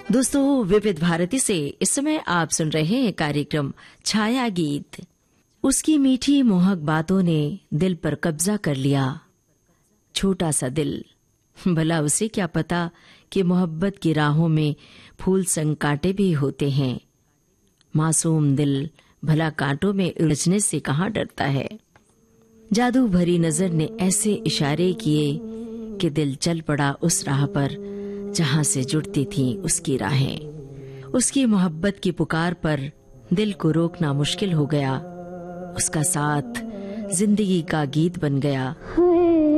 दोस्तों, विविध भारती से इस समय आप सुन रहे हैं कार्यक्रम छाया गीत। उसकी मीठी मोहक बातों ने दिल पर कब्जा कर लिया। छोटा सा दिल, भला उसे क्या पता कि मोहब्बत की राहों में फूल संग कांटे भी होते हैं। मासूम दिल भला कांटों में उलझने से कहाँ डरता है। जादू भरी नजर ने ऐसे इशारे किए कि दिल चल पड़ा उस राह पर जहां से जुड़ती थीं उसकी राहें। उसकी मोहब्बत की पुकार पर दिल को रोकना मुश्किल हो गया। उसका साथ जिंदगी का गीत बन गया।